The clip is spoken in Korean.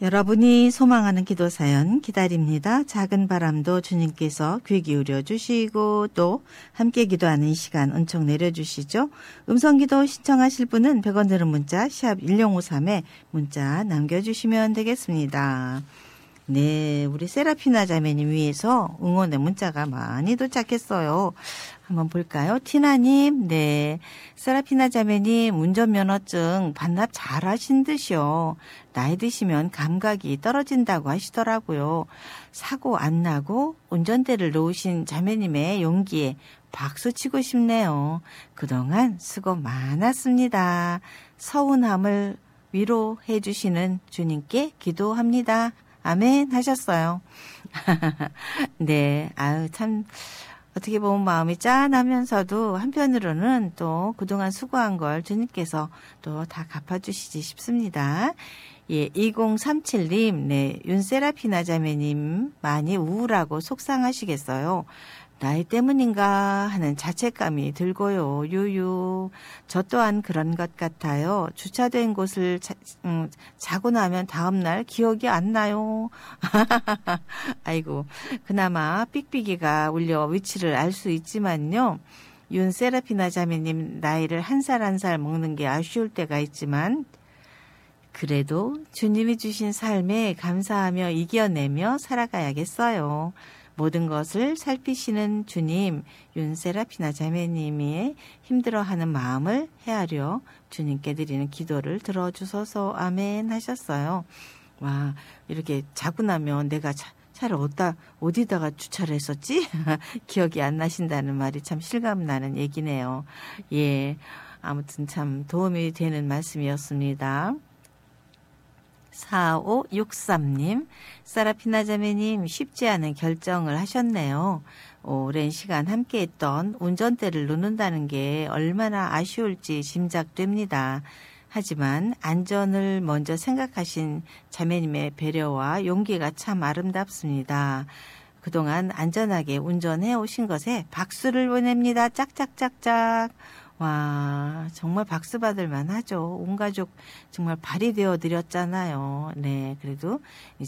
여러분이 소망하는 기도 사연 기다립니다. 작은 바람도 주님께서 귀 기울여 주시고 또 함께 기도하는 시간 은총 내려주시죠. 음성기도 신청하실 분은 100원 드는 문자 샵 1053에 문자 남겨주시면 되겠습니다. 네, 우리 세라피나 자매님 위해서 응원의 문자가 많이 도착했어요. 한번 볼까요? 티나님, 네. 세라피나 자매님, 운전면허증 반납 잘 하신 듯이요. 나이 드시면 감각이 떨어진다고 하시더라고요. 사고 안 나고 운전대를 놓으신 자매님의 용기에 박수 치고 싶네요. 그동안 수고 많았습니다. 서운함을 위로해 주시는 주님께 기도합니다. 아멘 하셨어요. 네, 아유, 참, 어떻게 보면 마음이 짠하면서도 한편으로는 또 그동안 수고한 걸 주님께서 또 다 갚아주시지 싶습니다. 예, 2037님, 네, 윤세라피나 자매님 많이 우울하고 속상하시겠어요. 나이 때문인가 하는 자책감이 들고요. 유유. 저 또한 그런 것 같아요. 주차된 곳을 자고 나면 다음날 기억이 안 나요. 아이고, 그나마 삑삑이가 울려 위치를 알 수 있지만요. 윤세라피나 자매님 나이를 한 살 한 살 먹는 게 아쉬울 때가 있지만 그래도 주님이 주신 삶에 감사하며 이겨내며 살아가야겠어요. 모든 것을 살피시는 주님, 윤세라피나 자매님이 힘들어하는 마음을 헤아려 주님께 드리는 기도를 들어주소서 아멘 하셨어요. 와, 이렇게 자고 나면 내가 차를 어디다가 주차를 했었지? 기억이 안 나신다는 말이 참 실감나는 얘기네요. 예, 아무튼 참 도움이 되는 말씀이었습니다. 4563님, 세라피나 자매님 쉽지 않은 결정을 하셨네요. 오랜 시간 함께했던 운전대를 놓는다는 게 얼마나 아쉬울지 짐작됩니다. 하지만 안전을 먼저 생각하신 자매님의 배려와 용기가 참 아름답습니다. 그동안 안전하게 운전해 오신 것에 박수를 보냅니다. 짝짝짝짝. 와, 정말 박수 받을 만하죠. 온 가족 정말 발이 되어 드렸잖아요. 네, 그래도